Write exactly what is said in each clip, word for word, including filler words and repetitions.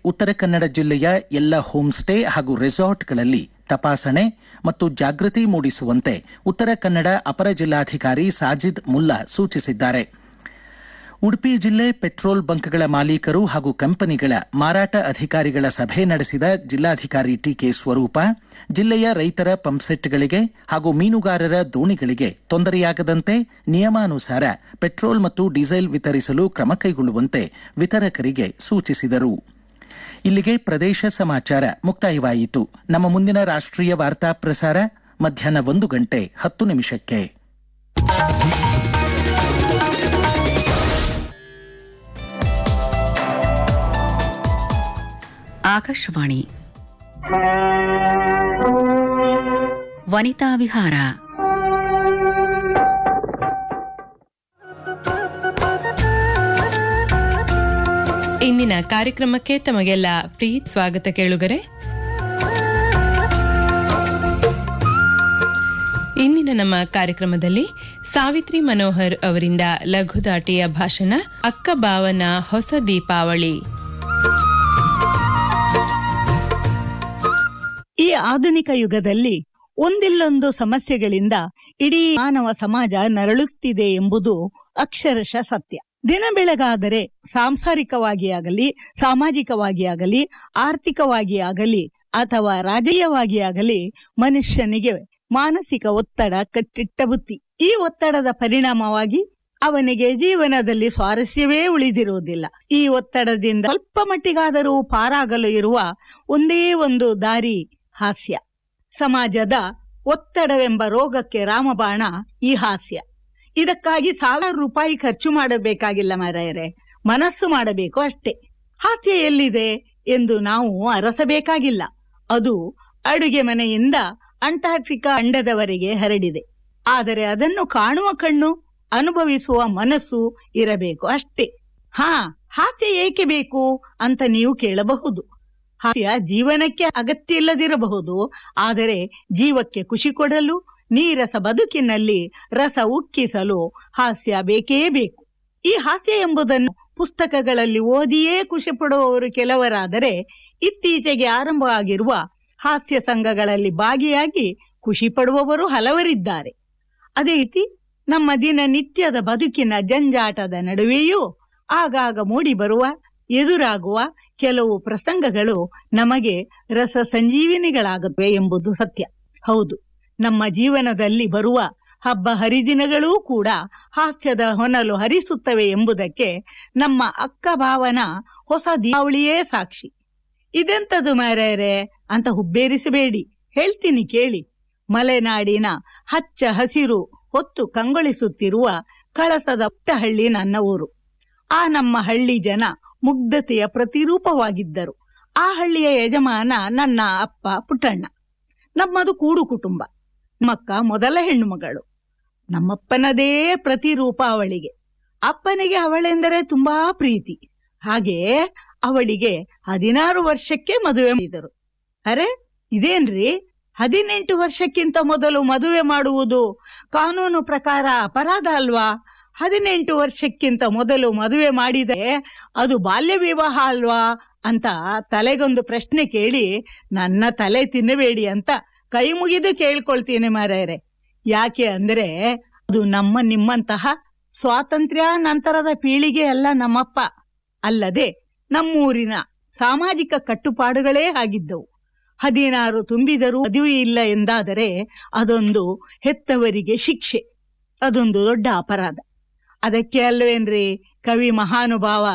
ಉತ್ತರ ಕನ್ನಡ ಜಿಲ್ಲೆಯ ಎಲ್ಲ home stay ಹಾಗೂ ರೆಸಾರ್ಟ್ಗಳಲ್ಲಿ ತಪಾಸಣೆ ಮತ್ತು ಜಾಗೃತಿ ಮೂಡಿಸುವಂತೆ ಉತ್ತರ ಕನ್ನಡ ಅಪರ ಜಿಲ್ಲಾಧಿಕಾರಿ ಸಾಜಿದ್ ಮುಲ್ಲಾ ಸೂಚಿಸಿದ್ದಾರೆ. ಉಡುಪಿ ಜಿಲ್ಲೆ ಪೆಟ್ರೋಲ್ ಬಂಕ್ಗಳ ಮಾಲೀಕರು ಹಾಗೂ ಕಂಪನಿಗಳ ಮಾರಾಟ ಅಧಿಕಾರಿಗಳ ಸಭೆ ನಡೆಸಿದ ಜಿಲ್ಲಾಧಿಕಾರಿ ಟಿಕೆ ಸ್ವರೂಪ, ಜಿಲ್ಲೆಯ ರೈತರ ಪಂಪ್ಸೆಟ್ಗಳಿಗೆ ಹಾಗೂ ಮೀನುಗಾರರ ದೋಣಿಗಳಿಗೆ ತೊಂದರೆಯಾಗದಂತೆ ನಿಯಮಾನುಸಾರ ಪೆಟ್ರೋಲ್ ಮತ್ತು ಡೀಸೆಲ್ ವಿತರಿಸಲು ಕ್ರಮ ಕೈಗೊಳ್ಳುವಂತೆ ವಿತರಕರಿಗೆ ಸೂಚಿಸಿದರು. ಇಲ್ಲಿಗೆ ಪ್ರದೇಶ ಸಮಾಚಾರ ಮುಕ್ತಾಯವಾಯಿತು. ನಮ್ಮ ಮುಂದಿನ ರಾಷ್ಟ್ರೀಯ ವಾರ್ತಾ ಪ್ರಸಾರ ಮಧ್ಯಾಹ್ನ ಒಂದು ಗಂಟೆ ಹತ್ತು ನಿಮಿಷಕ್ಕೆ. ಆಕಾಶವಾಣಿ ವನಿತಾ ವಿಹಾರ. ಇಂದಿನ ಕಾರ್ಯಕ್ರಮಕ್ಕೆ ತಮಗೆಲ್ಲ ಪ್ರೀತಿ ಸ್ವಾಗತ ಕೇಳುಗರೆ. ಇಂದಿನ ನಮ್ಮ ಕಾರ್ಯಕ್ರಮದಲ್ಲಿ ಸಾವಿತ್ರಿ ಮನೋಹರ್ ಅವರಿಂದ ಲಘುದಾಟಿಯ ಭಾಷಣ ಅಕ್ಕ ಬಾವನ ಹೊಸ ದೀಪಾವಳಿ. ಈ ಆಧುನಿಕ ಯುಗದಲ್ಲಿ ಒಂದಿಲ್ಲೊಂದು ಸಮಸ್ಯೆಗಳಿಂದ ಇಡೀ ಮಾನವ ಸಮಾಜ ನರಳುತ್ತಿದೆ ಎಂಬುದು ಅಕ್ಷರಶಃ ಸತ್ಯ. ದಿನ ಬೆಳಗಾದರೆ ಸಾಂಸಾರಿಕವಾಗಿ ಆಗಲಿ, ಸಾಮಾಜಿಕವಾಗಿ ಆಗಲಿ, ಆರ್ಥಿಕವಾಗಿ ಆಗಲಿ ಅಥವಾ ರಾಜಕೀಯವಾಗಿ ಆಗಲಿ ಮನುಷ್ಯನಿಗೆ ಮಾನಸಿಕ ಒತ್ತಡ ಕಟ್ಟಿಟ್ಟ ಬುತ್ತಿ. ಈ ಒತ್ತಡದ ಪರಿಣಾಮವಾಗಿ ಅವನಿಗೆ ಜೀವನದಲ್ಲಿ ಸ್ವಾರಸ್ಯವೇ ಉಳಿದಿರುವುದಿಲ್ಲ. ಈ ಒತ್ತಡದಿಂದ ಸ್ವಲ್ಪ ಮಟ್ಟಿಗಾದರೂ ಪಾರಾಗಲು ಇರುವ ಒಂದೇ ಒಂದು ದಾರಿ ಹಾಸ್ಯ. ಸಮಾಜದ ಒತ್ತಡವೆಂಬ ರೋಗಕ್ಕೆ ರಾಮಬಾಣ ಈ ಹಾಸ್ಯ. ಇದಕ್ಕಾಗಿ ಸಾವಿರಾರು ರೂಪಾಯಿ ಖರ್ಚು ಮಾಡಬೇಕಾಗಿಲ್ಲ ಮಾರಾಯರೆ, ಮನಸ್ಸು ಮಾಡಬೇಕು ಅಷ್ಟೇ. ಹಾಸ್ಯ ಎಲ್ಲಿದೆ ಎಂದು ನಾವು ಅರಸಬೇಕಾಗಿಲ್ಲ. ಅದು ಅಡುಗೆ ಮನೆಯಿಂದ ಅಂಟಾರ್ಟಿಕಾ ಅಂಡದವರೆಗೆ ಹರಡಿದೆ. ಆದರೆ ಅದನ್ನು ಕಾಣುವ ಕಣ್ಣು, ಅನುಭವಿಸುವ ಮನಸ್ಸು ಇರಬೇಕು ಅಷ್ಟೇ. ಹಾ, ಹಾಸ್ಯ ಏಕೆ ಬೇಕು ಅಂತ ನೀವು ಕೇಳಬಹುದು. ಹಾಸ್ಯ ಜೀವನಕ್ಕೆ ಅಗತ್ಯ ಇಲ್ಲದಿರಬಹುದು, ಆದರೆ ಜೀವಕ್ಕೆ ಖುಷಿ ಕೊಡಲು, ನೀರಸ ಬದುಕಿನಲ್ಲಿ ರಸ ಉಕ್ಕಿಸಲು ಹಾಸ್ಯ ಬೇಕೇ ಬೇಕು. ಈ ಹಾಸ್ಯ ಎಂಬುದನ್ನು ಪುಸ್ತಕಗಳಲ್ಲಿ ಓದಿಯೇ ಖುಷಿ ಪಡುವವರು ಕೆಲವರಾದರೆ, ಇತ್ತೀಚೆಗೆ ಆರಂಭವಾಗಿರುವ ಹಾಸ್ಯ ಸಂಘಗಳಲ್ಲಿ ಭಾಗಿಯಾಗಿ ಖುಷಿ ಪಡುವವರು ಹಲವರಿದ್ದಾರೆ. ಅದೇ ರೀತಿ ನಮ್ಮ ದಿನನಿತ್ಯದ ಬದುಕಿನ ಜಂಜಾಟದ ನಡುವೆಯೂ ಆಗಾಗ ಮೂಡಿ ಬರುವ, ಎದುರಾಗುವ ಕೆಲವು ಪ್ರಸಂಗಗಳು ನಮಗೆ ರಸ ಸಂಜೀವಿನಿಗಳಾಗುತ್ತವೆ ಎಂಬುದು ಸತ್ಯ. ಹೌದು, ನಮ್ಮ ಜೀವನದಲ್ಲಿ ಬರುವ ಹಬ್ಬ ಹರಿದಿನಗಳೂ ಕೂಡ ಹಾಸ್ಯದ ಹೊನಲು ಹರಿಸುತ್ತವೆ ಎಂಬುದಕ್ಕೆ ನಮ್ಮ ಅಕ್ಕ ಭಾವನ ಹೊಸ ದೀಪಾವಳಿಯೇ ಸಾಕ್ಷಿ. ಇದೆಂತದು ಮಾರ್ಯಾರೆ ಅಂತ ಹುಬ್ಬೇರಿಸಬೇಡಿ, ಹೇಳ್ತೀನಿ ಕೇಳಿ. ಮಲೆನಾಡಿನ ಹಚ್ಚ ಹಸಿರು ಹೊತ್ತು ಕಂಗೊಳಿಸುತ್ತಿರುವ ಕಳಸದ ಪುಟ್ಟಹಳ್ಳಿ ನನ್ನ ಊರು. ಆ ನಮ್ಮ ಹಳ್ಳಿ ಜನ ಮುಗ್ಧತೆಯ ಪ್ರತಿರೂಪವಾಗಿದ್ದರು. ಆ ಹಳ್ಳಿಯ ಯಜಮಾನ ನನ್ನ ಅಪ್ಪ ಪುಟ್ಟಣ್ಣ. ನಮ್ಮದು ಕೂಡು ಕುಟುಂಬ. ನಮ್ಮಕ್ಕ ಮೊದಲ ಹೆಣ್ಣು ಮಗಳು. ನಮ್ಮಪ್ಪನದೇ ಪ್ರತಿರೂಪ ಅವಳಿಗೆ. ಅಪ್ಪನಿಗೆ ಅವಳೆಂದರೆ ತುಂಬಾ ಪ್ರೀತಿ. ಹಾಗೆ ಅವಳಿಗೆ ಹದಿನಾರು ವರ್ಷಕ್ಕೆ ಮದುವೆ ಮಾಡಿದರು. ಅರೆ ಇದೇನ್ರಿ, ಹದಿನೆಂಟು ವರ್ಷಕ್ಕಿಂತ ಮೊದಲು ಮದುವೆ ಮಾಡುವುದು ಕಾನೂನು ಪ್ರಕಾರ ಅಪರಾಧ ಅಲ್ವಾ? ಹದಿನೆಂಟು ವರ್ಷಕ್ಕಿಂತ ಮೊದಲು ಮದುವೆ ಮಾಡಿದರೆ ಅದು ಬಾಲ್ಯ ವಿವಾಹ ಅಲ್ವಾ ಅಂತ ತಲೆಗೊಂದು ಪ್ರಶ್ನೆ ಕೇಳಿ ನನ್ನ ತಲೆ ತಿನ್ನಬೇಡಿ ಅಂತ ಕೈ ಮುಗಿದು ಕೇಳ್ಕೊಳ್ತೀನಿ ಮಾರಾಯರೆ. ಯಾಕೆ ಅಂದ್ರೆ ಅದು ನಮ್ಮ ನಿಮ್ಮಂತಹ ಸ್ವಾತಂತ್ರ್ಯ ನಂತರದ ಪೀಳಿಗೆ ಅಲ್ಲ ನಮ್ಮಪ್ಪ. ಅಲ್ಲದೆ ನಮ್ಮೂರಿನ ಸಾಮಾಜಿಕ ಕಟ್ಟುಪಾಡುಗಳೇ ಆಗಿದ್ದವು. ಹದಿನಾರು ತುಂಬಿದರೂ ಮದುವೆ ಇಲ್ಲ ಎಂದಾದರೆ ಅದೊಂದು ಹೆತ್ತವರಿಗೆ ಶಿಕ್ಷೆ, ಅದೊಂದು ದೊಡ್ಡ ಅಪರಾಧ. ಅದಕ್ಕೆ ಅಲ್ವೇನ್ರಿ ಕವಿ ಮಹಾನುಭಾವ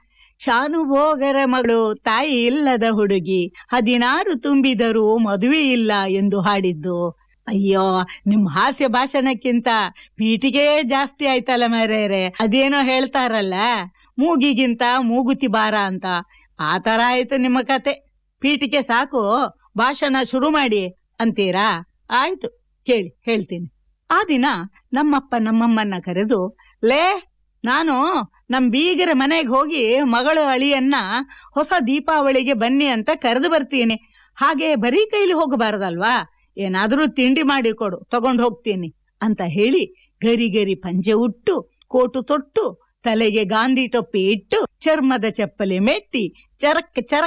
ಶಾನುಭೋಗರ ಮಗಳು ತಾಯಿ ಇಲ್ಲದ ಹುಡುಗಿ ಹದಿನಾರು ತುಂಬಿದರೂ ಮದುವೆ ಇಲ್ಲ ಎಂದು ಹಾಡಿದ್ದು. ಅಯ್ಯೋ, ನಿಮ್ ಹಾಸ್ಯ ಭಾಷಣಕ್ಕಿಂತ ಪೀಟಿಗೆ ಜಾಸ್ತಿ ಆಯ್ತಲ್ಲ ಮಾರ್ಯಾರೆ. ಅದೇನೋ ಹೇಳ್ತಾರಲ್ಲ, ಮೂಗಿಗಿಂತ ಮೂಗುತಿ ಬಾರ ಅಂತ, ಆ ತರ ಆಯ್ತು ನಿಮ್ಮ ಕತೆ. ಪೀಟಿಗೆ ಸಾಕು, ಭಾಷಣ ಶುರು ಮಾಡಿ ಅಂತೀರಾ? ಆಯ್ತು ಕೇಳಿ ಹೇಳ್ತೀನಿ. ಆ ದಿನ ನಮ್ಮಪ್ಪ ನಮ್ಮಮ್ಮನ್ನ ಕರೆದು, ಲೇ ನಾನು ನಮ್ ಬೀಗರ ಮನೆಗೆ ಹೋಗಿ ಮಗಳು ಅಳಿಯನ್ನ ಹೊಸ ದೀಪಾವಳಿಗೆ ಬನ್ನಿ ಅಂತ ಕರೆದು ಬರ್ತೀನಿ. ಹಾಗೆ ಬರೀ ಕೈಲಿ ಹೋಗಬಾರದಲ್ವಾ, ಏನಾದ್ರೂ ತಿಂಡಿ ಮಾಡಿ ಕೊಡು, ತಗೊಂಡು ಹೋಗ್ತೀನಿ ಅಂತ ಹೇಳಿ ಗರಿ ಗರಿ ಪಂಚೆ ಉಟ್ಟು, ಕೋಟು ತೊಟ್ಟು, ತಲೆಗೆ ಗಾಂಧಿ ಟೊಪ್ಪಿ ಇಟ್ಟು, ಚರ್ಮದ ಚಪ್ಪಲಿ ಮೆಟ್ಟಿ, ಚರಕ್ ಚರಕ್